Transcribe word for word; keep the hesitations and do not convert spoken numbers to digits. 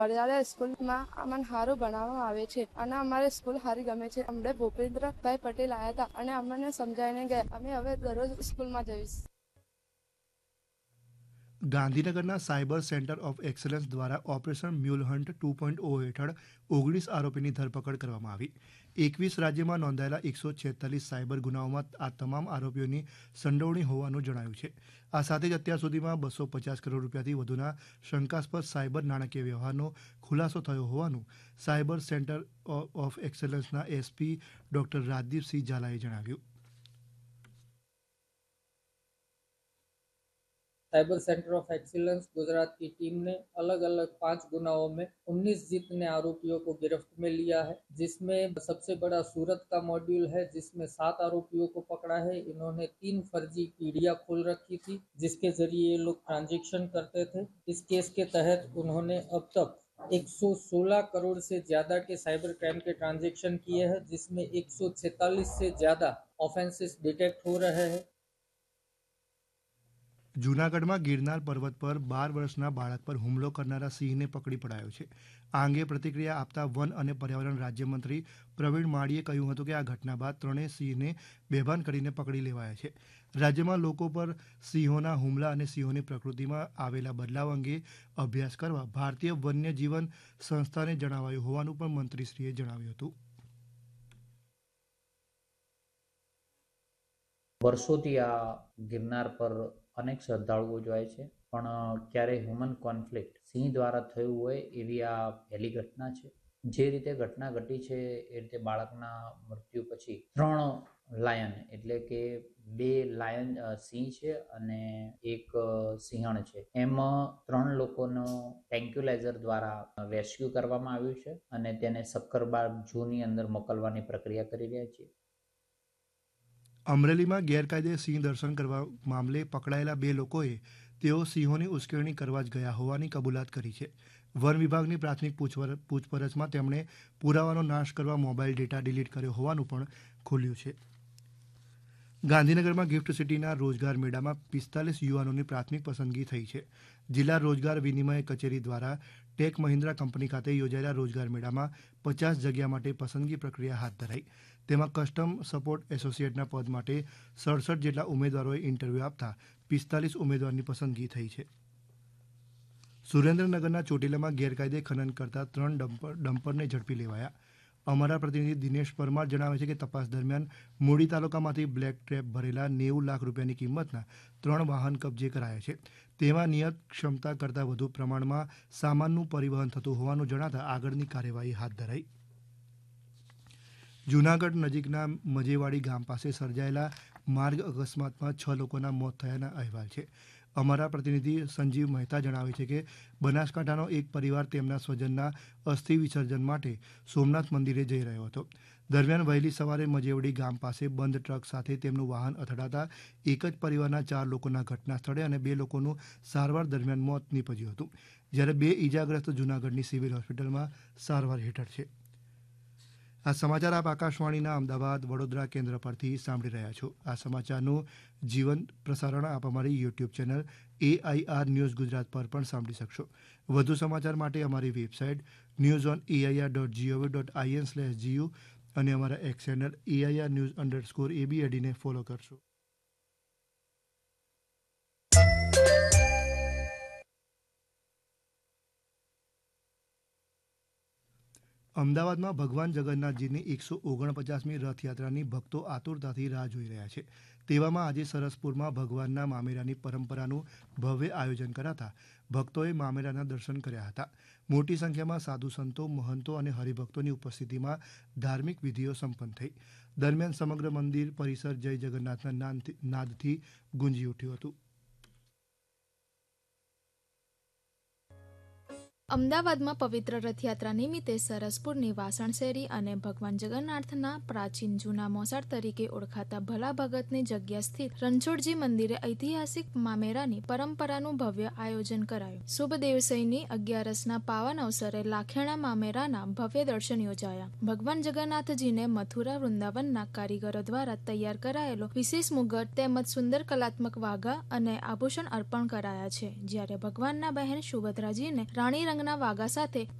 વડિયાળા સ્કૂલમાં અમને સારું ભણાવવામાં આવે છે અને અમારે સ્કૂલ સારી ગમે છે. અમને ભૂપેન્દ્રભાઈ પટેલ આવ્યા હતા અને અમને સમજાવીને ગયા. અમે હવે દરરોજ સ્કૂલમાં જઈશ. ગાંધીનગરના સાયબર સેન્ટર ઓફ એક્સલન્સ દ્વારા operation mule hunt two point ઓ હેઠળ ઓગણીસ આરોપીની ધરપકડ કરવામાં આવી. એકવીસ રાજ્યમાં નોંધાયેલા એકસો છેતાલીસ સાયબર ગુનાઓમાં આ તમામ આરોપીઓની સંડોવણી હોવાનું જણાયું છે. આ સાથે જ અત્યાર સુધીમાં બસો પચાસ કરોડ રૂપિયાથી વધુના શંકાસ્પદ સાયબર નાણાકીય વ્યવહારનો ખુલાસો થયો હોવાનું cyber centre of એક્સલન્સના SP doctor Rajdeepsinh ઝાલાએ જણાવ્યું. Cyber centre of excellence Gujarat की टीम ने अलग अलग पांच गुनाओं में उन्नीस जितने आरोपियों को गिरफ्त में लिया है, जिसमें सबसे बड़ा सूरत का मॉड्यूल है जिसमें सात आरोपियों को पकड़ा है. इन्होंने तीन फर्जी पीढ़ियां खोल रखी थी जिसके जरिए ये लोग ट्रांजेक्शन करते थे. इस केस के तहत उन्होंने अब तक एक सौ सोलह करोड़ से ज्यादा के साइबर क्राइम के ट्रांजेक्शन किए हैं, जिसमें एक सौ छेतालीस से ज्यादा ऑफेंसेस डिटेक्ट हो रहे हैं. જૂનાગઢમાં ગિરનાર પર્વત પર બાર વર્ષના બાળક પર હુમલો કરનારા સિંહને પકડી પડાયો છે. આ અંગે પ્રતિક્રિયા આપતા વન અને પર્યાવરણ રાજ્યમંત્રી પ્રવીણ માળીએ કહ્યું હતું કે આ ઘટના બાદ ત્રણેય સિંહને બેભાન કરીને પકડી લેવાયા છે. રાજ્યમાં લોકો પર સિંહોના હુમલા અને સિંહોની પ્રકૃતિમાં આવેલા બદલાવ અંગે અભ્યાસ કરવા ભારતીય વન્ય જીવન સંસ્થાને જણાવાયું હોવાનું પણ મંત્રીશ્રીએ જણાવ્યું હતું. વર્ષોથી આ ગિરનાર પર અનેક શ્રદ્ધાળુઓ જાય છે, પણ ક્યારેય હ્યુમન કોન્ફ્લિક્ટ સિંહ દ્વારા થયું હોય એવી આ પહેલી ઘટના છે. જે રીતે ઘટના ઘટી છે એ રીતે બાળકના મૃત્યુ પછી ત્રણ લાયન એટલે કે બે લાયન સિંહ છે અને એક સિંહણ છે, એમ ત્રણ લોકોનો ટેન્ક્યુલાઇઝર દ્વારા રેસ્ક્યુ કરવામાં આવ્યું છે અને તેને સક્કરબાગ ઝૂની અંદર મોકલવાની પ્રક્રિયા કરી રહ્યા છીએ. અમરેલીમાં ગેરકાયદે સિંહ દર્શન કરવા મામલે પકડાયેલા બે લોકોએ તેઓ સિંહોની ઉશ્કેરણી કરવા જ ગયા હોવાની કબૂલાત કરી છે. વન વિભાગની પ્રાથમિક પૂછપરછમાં તેમણે પુરાવાનો નાશ કરવા મોબાઈલ ડેટા ડિલીટ કર્યો હોવાનું પણ ખુલ્યું છે. ગાંધીનગરમાં ગિફ્ટ સિટીના રોજગાર મેળામાં પિસ્તાલીસ યુવાનોની પ્રાથમિક પસંદગી થઈ છે. જિલ્લા રોજગાર વિનિમય કચેરી દ્વારા ટેક મહિન્દ્રા કંપની ખાતે યોજાયેલા રોજગાર મેળામાં પચાસ જગ્યા માટે પસંદગી પ્રક્રિયા હાથ ધરાઈ. તેમાં કસ્ટમ સપોર્ટ એસોસિએટના પદ માટે સડસઠ જેટલા ઉમેદવારોએ ઇન્ટરવ્યૂ આપતા પિસ્તાલીસ ઉમેદવારની પસંદગી થઈ છે. સુરેન્દ્રનગરના ચોટીલામાં ગેરકાયદે ખનન કરતા ત્રણ ડમ્પર ડમ્પરને ઝડપી લેવાયા. અમારા પ્રતિનિધિ દિનેશ પરમાર જણાવે છે કે તપાસ દરમિયાન મૂડી તાલુકામાંથી બ્લેક ટ્રેપ ભરેલા નેવું લાખ રૂપિયાની કિંમતના ત્રણ વાહન કબજે કરાયા છે. તેમાં નિયત ક્ષમતા કરતાં વધુ પ્રમાણમાં સામાનનું પરિવહન થતું હોવાનું જણાતા આગળની કાર્યવાહી હાથ ધરાઈ. જૂનાગઢ નજીકના મજેવાડી ગામ પાસે સર્જાયેલા માર્ગ અકસ્માતમાં છ લોકોના મોત થયાના અહેવાલ છે. અમારા પ્રતિનિધિ સંજીવ મહેતા જણાવે છે કે બનાસકાંઠાનો એક પરિવાર તેમના સ્વજનના અસ્થિ વિસર્જન માટે સોમનાથ મંદિરે જઈ રહ્યો હતો. દરમિયાન વહેલી સવારે મજેવડી ગામ પાસે બંધ ટ્રક સાથે તેમનું વાહન અથડાતા એક જ પરિવારના ચાર લોકોના ઘટના સ્થળે અને બે લોકોનું સારવાર દરમિયાન મોત નીપજ્યું હતું, જ્યારે બે ઇજાગ્રસ્ત જૂનાગઢની સિવિલ હોસ્પિટલમાં સારવાર હેઠળ છે. આ સમાચાર આપ આકાશવાણીના અમદાવાદ વડોદરા કેન્દ્ર પરથી સાંભળી રહ્યા છો. આ સમાચારનું જીવંત પ્રસારણ આપ અમારી YouTube channel AIR news Gujarat પર પણ સાંભળી શકશો. વધુ સમાચાર માટે અમારી website news on AIR dot GOV dot IN slash GU અને અમારા x channel AIR news underscore એબીએડીને follow કરશો. અમદાવાદમાં ભગવાન જગન્નાથજીની એકસો ઓગણપચાસમી રથયાત્રાની ભક્તો આતુરતાથી રાહ જોઈ રહ્યા છે. તેવામાં આજે સરસપુરમાં ભગવાનના મામેરાની પરંપરાનું ભવ્ય આયોજન કરાતા ભક્તોએ મામેરાના દર્શન કર્યા હતા. મોટી સંખ્યામાં સાધુ સંતો, મહંતો અને હરિભક્તોની ઉપસ્થિતિમાં ધાર્મિક વિધિઓ સંપન્ન થઈ. દરમિયાન સમગ્ર મંદિર પરિસર જય જગન્નાથના નાદથી ગુંજી ઉઠ્યું હતું. અમદાવાદમાં પવિત્ર રથયાત્રા નિમિત્તે સરસપુરની વાસણ શેરી અને ભગવાન જગન્નાથના પ્રાચીન જૂના મોસાળ તરીકે ઓળખાતા ભલા ભગતની જગ્યા સ્થિત રણછોડજી મંદિરે ઐતિહાસિક મામેરાની પરંપરાનું ભવ્ય આયોજન કરાયું. શુભ દેવસઈની અગિયારસના પાવન અવસરે લાખેણા મામેરાના ભવ્ય દર્શન યોજાયા. ભગવાન જગન્નાથજીને મથુરા વૃંદાવનના કારીગરો દ્વારા તૈયાર કરાયેલો વિશેષ મુગટ તેમજ સુંદર કલાત્મક વાઘા અને આભૂષણ અર્પણ કરાયા છે, જ્યારે ભગવાનના બહેન સુભદ્રાજીને રાણી રંગ રંગના વાઘા સાથે